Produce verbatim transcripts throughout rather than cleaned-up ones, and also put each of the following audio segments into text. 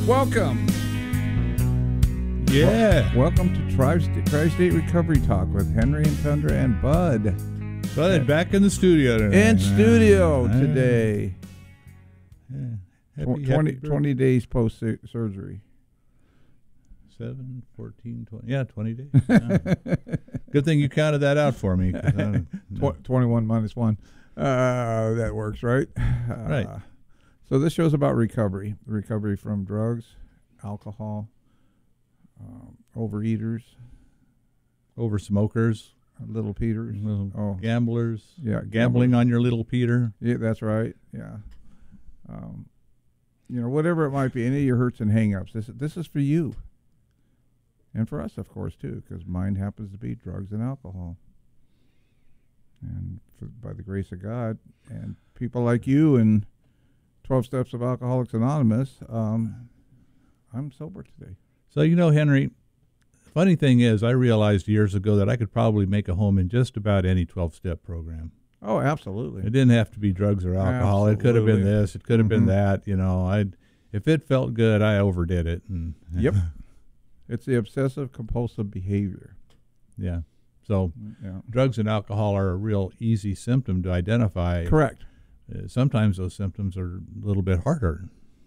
Welcome. Yeah. Wel- welcome to Tri-State, Tri-State Recovery Talk with Henry and Tundra and Bud. Bud, back in the studio today. In studio Uh, today. Yeah. Tw- Happy, twenty, happy twenty days post-surgery. seven, fourteen, twenty. Yeah, twenty days. Yeah. Good thing you counted that out for me. 'Cause I don't- no. Tw- twenty-one minus one. Uh, that works, right? Uh, Right. So this show's about recovery. Recovery from drugs, alcohol, um, overeaters, Over smokers, little Peters. little Oh. gamblers. Yeah, Gambling on your little Peter. Yeah, that's right. Yeah. Um, you know, whatever it might be, any of your hurts and hang-ups, this, this is for you. And for us, of course, too, because mine happens to be drugs and alcohol. And for, by the grace of God, and people like you and twelve Steps of Alcoholics Anonymous, um, I'm sober today. So, you know, Henry, funny thing is, I realized years ago that I could probably make a home in just about any twelve-step program. Oh, absolutely. It didn't have to be drugs or alcohol. It could have been Absolutely. this. It could have Mhm. been that. You know, I if it felt good, I overdid it. And Yep. It's the obsessive compulsive behavior. yeah. So Yeah. drugs and alcohol are a real easy symptom to identify. Correct. Uh, sometimes those symptoms are a little bit harder.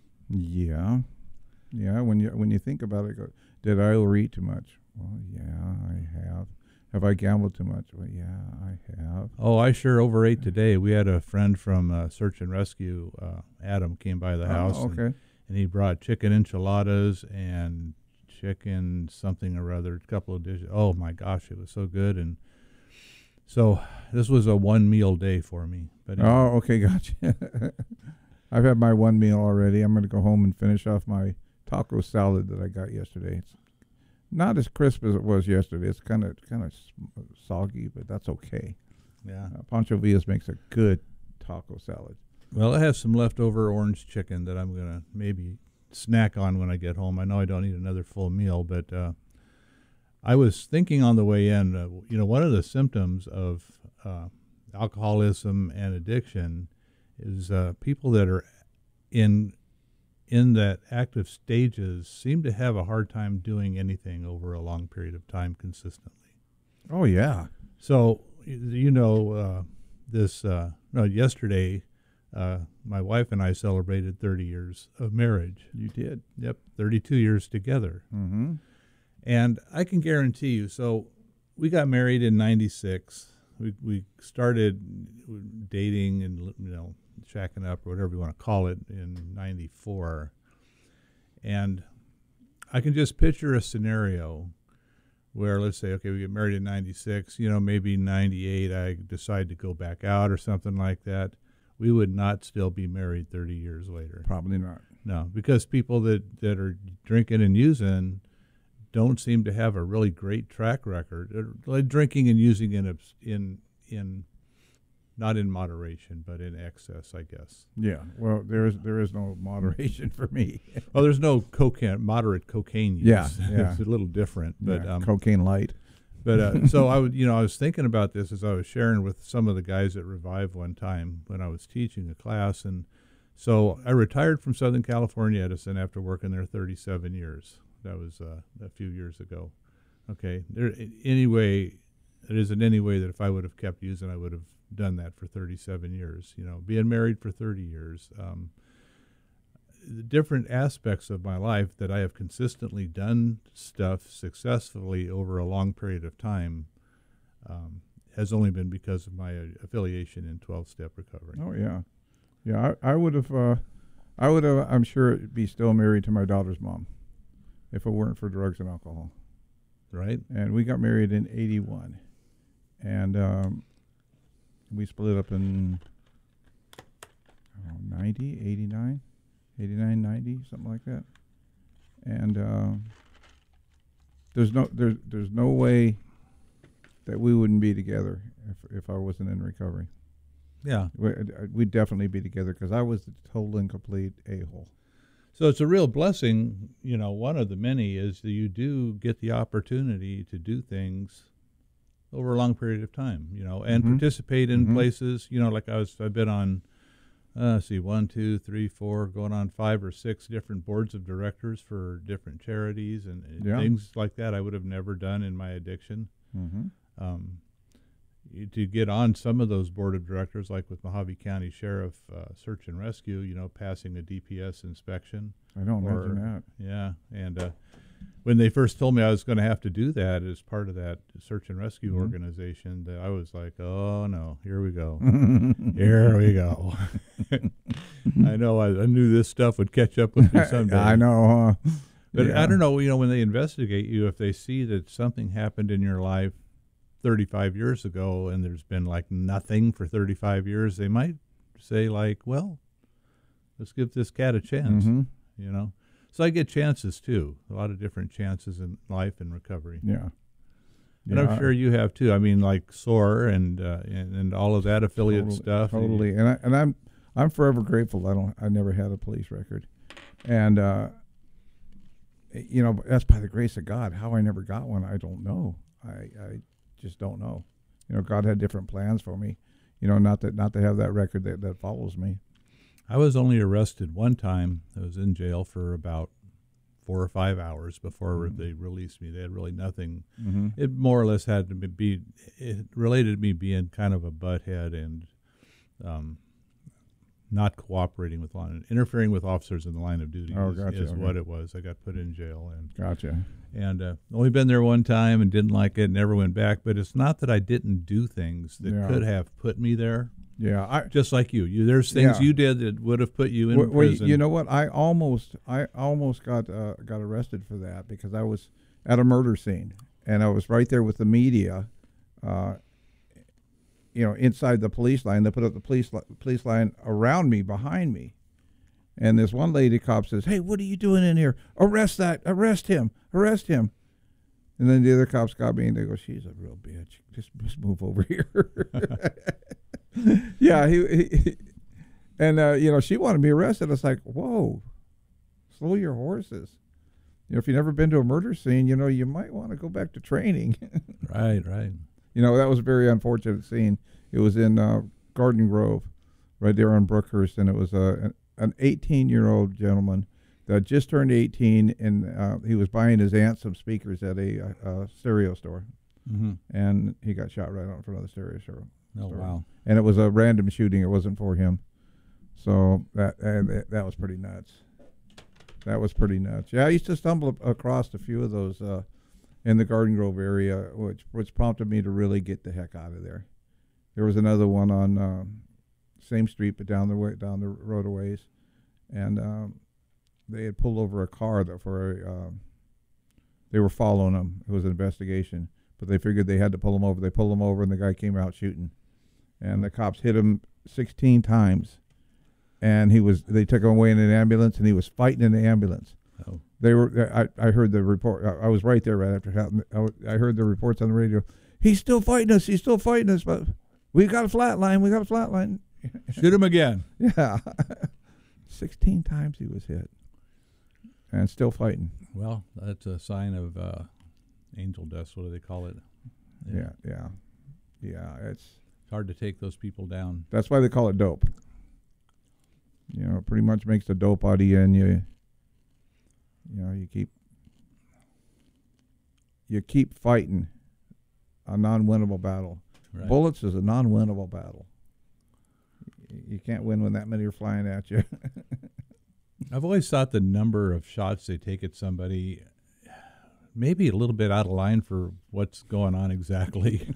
Yeah, yeah. When you when you think about it, go, did I overeat too much? Well, yeah, I have. Have I gambled too much? Well, yeah, I have. Oh, I sure overate today. We had a friend from uh, Search and Rescue, uh, Adam, came by the house. Oh, okay. And, and he brought chicken enchiladas and chicken something or other, a couple of dishes. Oh, my gosh, it was so good. And so this was a one-meal day for me. But anyway. Oh, okay, gotcha. I've had my one meal already. I'm going to go home and finish off my taco salad that I got yesterday. It's not as crisp as it was yesterday. It's kind of kind of soggy, but that's okay. Yeah. Uh, Pancho Villas makes a good taco salad. Well, I have some leftover orange chicken that I'm going to maybe snack on when I get home. I know I don't need another full meal, but uh, I was thinking on the way in, uh, you know, one of the symptoms of uh, alcoholism and addiction is uh, people that are in in that active stages seem to have a hard time doing anything over a long period of time consistently. Oh yeah. So, you know, uh, this, uh, no, yesterday, uh, my wife and I celebrated thirty years of marriage. You did. Yep, thirty-two years together. Mm-hmm. And I can guarantee you, so we got married in ninety-six. We we started dating and, you know, shacking up or whatever you want to call it in ninety-four. And I can just picture a scenario where, let's say, okay, we get married in ninety-six, you know, maybe ninety-eight, I decide to go back out or something like that. We would not still be married thirty years later. Probably not. No, because people that, that are drinking and using don't seem to have a really great track record. They're like drinking and using in abs- in in not in moderation, but in excess, I guess. Yeah. Well, there is there is no moderation for me. Well, there's no cocaine, moderate cocaine use. Yeah, yeah. It's a little different, but Yeah, um, cocaine light. But uh, so I would, you know, I was thinking about this as I was sharing with some of the guys at Revive one time when I was teaching a class, and so I retired from Southern California Edison after working there thirty-seven years. That was uh, a few years ago. Okay, there anyway, it isn't any way that if I would have kept using, I would have done that for thirty-seven years. You know, being married for thirty years. Um, the different aspects of my life that I have consistently done stuff successfully over a long period of time um, has only been because of my uh, affiliation in twelve-step recovery. Oh yeah, yeah. I, I would have. Uh, I would have. I'm sure be still married to my daughter's mom, if it weren't for drugs and alcohol. Right? And we got married in eighty-one, and um, we split up in oh, ninety, eighty-nine, eighty-nine, ninety, something like that. And uh, there's no there's there's no way that we wouldn't be together if if I wasn't in recovery. Yeah. We, we'd definitely be together because I was the total and complete a-hole. So it's a real blessing, you know, one of the many is that you do get the opportunity to do things over a long period of time, you know, and Mhm. participate in Mhm. places, you know, like I was, I've been on Uh, let's see, one, two, three, four, going on five or six different boards of directors for different charities and uh, Yeah. things like that I would have never done in my addiction. Mm-hmm. Um, you- to get on some of those board of directors, like with Mojave County Sheriff uh, Search and Rescue, you know, passing a D P S inspection. I don't Or- imagine that. Yeah, and uh, when they first told me I was going to have to do that as part of that search and rescue Mhm. organization, that I was like, oh no, here we go. Here we go. I know I, I knew this stuff would catch up with me someday. I know, huh? But Yeah. I don't know, you know, when they investigate you, if they see that something happened in your life thirty-five years ago and there's been like nothing for thirty-five years, they might say like, well, let's give this cat a chance, Mhm. you know. So I get chances too, a lot of different chances in life and recovery. Yeah. And Yeah, I'm sure you have too. I mean, like S O A R and, uh, and and all of that affiliate totally, stuff. Totally, and I and I'm I'm forever grateful. I don't. I never had a police record, and uh, you know that's by the grace of God. How I never got one, I don't know. I I just don't know. You know, God had different plans for me. You know, not that not to have that record that, that follows me. I was only arrested one time. I was in jail for about four or five hours before Mhm. they released me. They had really nothing. Mm-hmm. It more or less had to be, it related to me being kind of a butthead and um, not cooperating with law, interfering with officers in the line of duty Oh, is, gotcha, is okay. what it was. I got put in jail and Gotcha. and uh, only been there one time and didn't like it, never went back. But it's not that I didn't do things that Yeah. could have put me there. Yeah, I Just like you, you there's things Yeah. you did that would have put you in Well, well, prison. you know what? I almost, I almost got uh, got arrested for that because I was at a murder scene and I was right there with the media, uh, you know, inside the police line. They put up the police li- police line around me, behind me, and this one lady cop says, "Hey, what are you doing in here? Arrest that! Arrest him! Arrest him!" And then the other cops got me and they go, "She's a real bitch. Just, just move over here." Yeah, he, he and uh, you know, she wanted me arrested. It's like, whoa, slow your horses. You know, if you've never been to a murder scene, you know, you might want to go back to training. Right, right. You know, that was a very unfortunate scene. It was in uh, Garden Grove, right there on Brookhurst, and it was uh, an eighteen-year-old gentleman that just turned eighteen, and uh, he was buying his aunt some speakers at a uh, uh, stereo store, Mm-hmm. and he got shot right out in front of the stereo store. Oh, store. wow. And it was a random shooting. It wasn't for him. So that and that, that was pretty nuts. That was pretty nuts. Yeah, I used to stumble ap- across a few of those uh, in the Garden Grove area, which which prompted me to really get the heck out of there. There was another one on um, same street, but down the way down the road a ways, and um, they had pulled over a car that for a, um, they were following them. It was an investigation, but they figured they had to pull him over. They pulled him over, and the guy came out shooting, and the cops hit him sixteen times. And he was. They took him away in an ambulance, and he was fighting in the ambulance. Oh. They were. I, I heard the report. I, I was right there right after it happened. I, w- I heard the reports on the radio. He's still fighting us. He's still fighting us. But we got a flat line. We got a flat line. Shoot him again. Yeah, sixteen times he was hit, and still fighting. Well, that's a sign of uh, angel dust. What do they call it? Yeah, yeah, yeah. It's It's hard to take those people down. that's why they call it dope. You know, it pretty much makes the dope out of you, and you, you know, you keep, you keep fighting a non-winnable battle. Right. Bullets is a non-winnable battle. Y- You can't win when that many are flying at you. I've always thought the number of shots they take at somebody maybe a little bit out of line for what's going on exactly.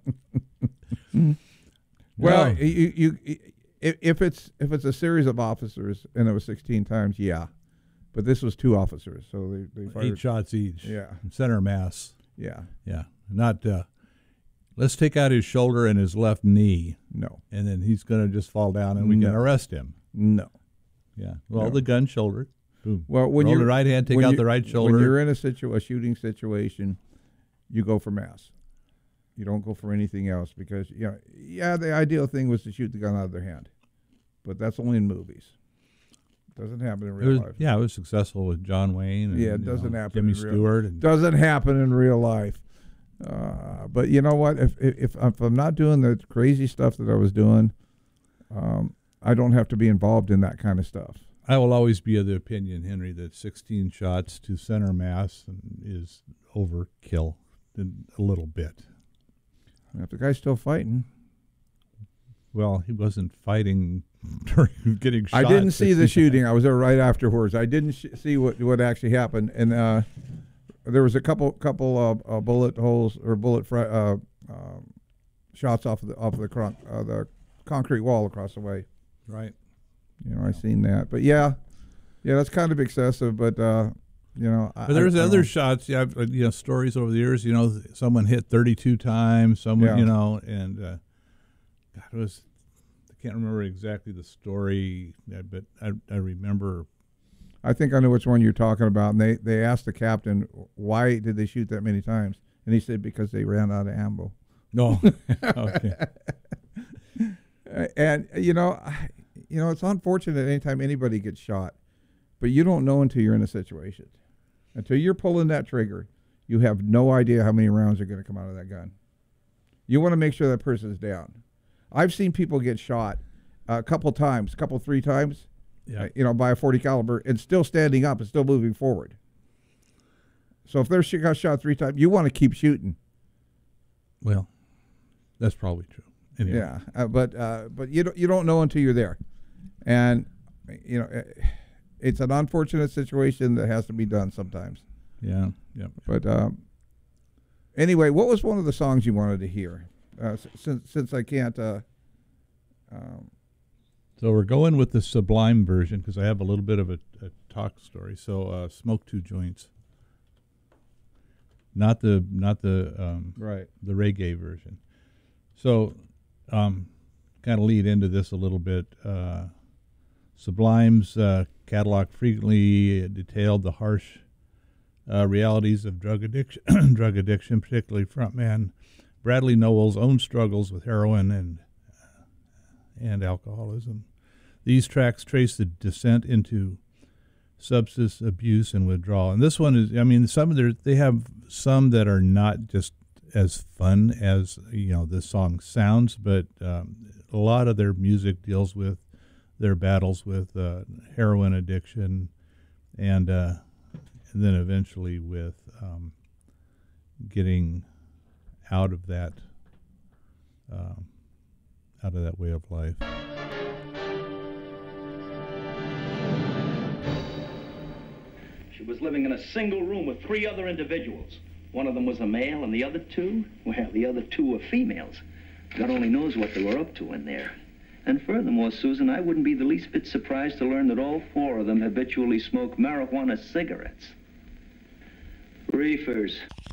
Well, No. you, you, you, if, if it's if it's a series of officers and it was sixteen times, yeah, but this was two officers, so they they fired. Eight shots each. Yeah, Center mass. yeah, Yeah. Not, uh, let's take out his shoulder and his left knee, no, and then he's going to just fall down and we No. can arrest him. no. Yeah. Well, No. the gun shoulder. Boom. Well, when Roll you the right hand, take when out you- the right when shoulder. you're in a situ a shooting situation, you go for mass. You don't go for anything else because you know, yeah, the ideal thing was to shoot the gun out of their hand, but that's only in movies. Doesn't happen in It real was, life. yeah, it was successful with John Wayne. And, Yeah, it you doesn't know, happen Jimmy in real- Stewart. And, Doesn't happen in real life. Uh, but you know what? If, if if if I'm not doing the crazy stuff that I was doing, um, I don't have to be involved in that kind of stuff. I will always be of the opinion, Henry, that sixteen shots to center mass is overkill a little bit. If the guy's still fighting. Well, he wasn't fighting during getting shot. I didn't see the shooting. I was there right afterwards. I didn't sh- see what what actually happened, and uh, there was a couple couple of uh, bullet holes or bullet fr- uh, uh, shots off of the off of the, cron- uh, the concrete wall across the way. Right. You know, I seen that, but yeah, yeah, that's kind of excessive. But uh, you know, but there's I, I other know. shots. Yeah, I've, you know, stories over the years. You know, someone hit thirty-two times. Someone, Yeah. you know, and uh, God, it was. I can't remember exactly the story, but I, I remember. I think I know which one you're talking about. And they they asked the captain, why did they shoot that many times, and he said because they ran out of ammo. No. Okay. And you know, I, you know, it's unfortunate anytime anybody gets shot, but you don't know until you're in a situation. Until you're pulling that trigger, you have no idea how many rounds are going to come out of that gun. You want to make sure that person's down. I've seen people get shot a couple times, a couple three times, Yeah. uh, you know, by a forty caliber, and still standing up and still moving forward. So if they're sh- got shot three times, you want to keep shooting. Well, that's probably true. Anyway. Yeah, uh, but uh, but you don't you don't know until you're there, and you know, it's an unfortunate situation that has to be done sometimes. Yeah. Yeah. But um, anyway, what was one of the songs you wanted to hear? Uh, s- since since I can't. Uh, um, So we're going with the Sublime version because I have a little bit of a, a talk story. So uh, smoke two joints, not the not the um, right. the reggae version. So um, kind of lead into this a little bit. Uh, Sublime's uh, catalog frequently detailed the harsh uh, realities of drug addiction, drug addiction, particularly frontman Bradley Nowell's own struggles with heroin and and alcoholism. These tracks trace the descent into substance abuse and withdrawal. And this one is, I mean, some of their, they have some that are not just as fun as, you know, this song sounds, but um, a lot of their music deals with their battles with uh, heroin addiction and, uh, and then eventually with um, getting out of that um, out of that way of life. She was living in a single room with three other individuals. One of them was a male, and the other two, well, the other two were females. God only knows what they were up to in there. And furthermore, Susan, I wouldn't be the least bit surprised to learn that all four of them habitually smoke marijuana cigarettes. Reefers.